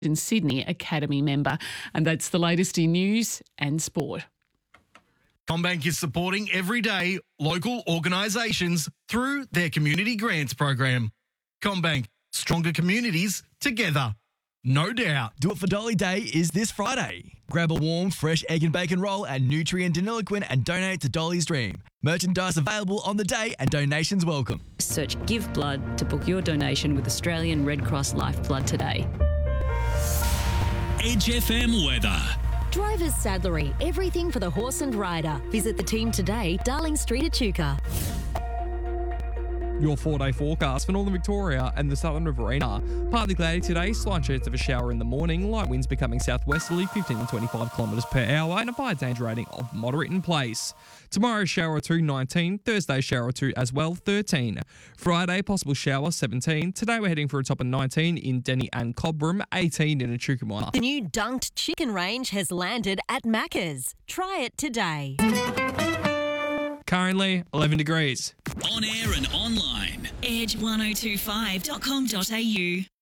in Sydney Academy member. And that's the latest in news and sport. CommBank is supporting everyday local organisations through their community grants program. CommBank, stronger communities together. No doubt. Do It for Dolly Day is this Friday. Grab a warm, fresh egg and bacon roll at Nutrient Deniliquin and donate to Dolly's Dream. Merchandise available on the day and donations welcome. Search Give Blood to book your donation with Australian Red Cross Lifeblood today. Edge FM weather. Driver's Saddlery, everything for the horse and rider. Visit the team today, Darling Street, Echuca. Your 4-day forecast for northern Victoria and the southern Riverina. Partly cloudy today, slight chance of a shower in the morning, light winds becoming southwesterly 15 to 25 kilometres per hour and a fire danger rating of moderate in place. Tomorrow, shower or 2, 19. Thursday, shower or 2 as well, 13. Friday, possible shower, 17. Today, we're heading for a top of 19 in Denny and Cobram, 18 in Echuca. The new dunked chicken range has landed at Macca's. Try it today. Currently, 11 degrees. On air and online. Edge1025.com.au